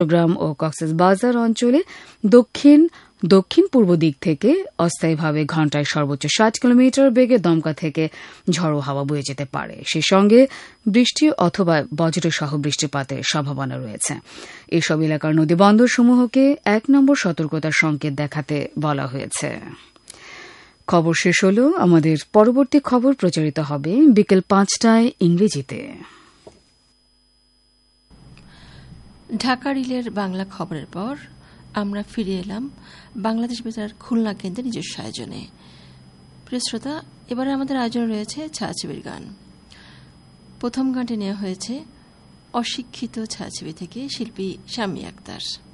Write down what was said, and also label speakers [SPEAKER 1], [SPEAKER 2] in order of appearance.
[SPEAKER 1] চট্টগ্রাম ও কক্সবাজার অঞ্চলে দক্ষিণ পূর্ব দিক থেকে অস্থায়ীভাবে ঘণ্টায় সর্বোচ্চ 60 কিলোমিটার বেগে দমকা থেকে ঝড়ো হাওয়া বয়ে যেতে পারে। সেই সঙ্গে বৃষ্টি অথবা বজ্রসহ বৃষ্টিপাতের সম্ভাবনা রয়েছে। এসব এলাকার নদীবন্দরসমূহকে 1 নম্বর সতর্কতার সংকেত দেখাতে বলা হয়েছে। খবর শেষ হল। আমাদের পরবর্তী খবর প্রচারিত হবে বিকেল 5টায় ইংরেজিতে।
[SPEAKER 2] ঢাকা রিলের বাংলা খবরের পর আমরা ফিরে এলাম বাংলাদেশ বেতার খুলনা কেন্দ্রের নিজস্ব আয়োজনে। প্রিয় শ্রোতা, এবারে আমাদের আয়োজনে রয়েছে ছায়াছবির গান। প্রথম গানটি নেওয়া হয়েছে অশিক্ষিত ছায়াছবি থেকে শিল্পী শাম্মী আক্তার।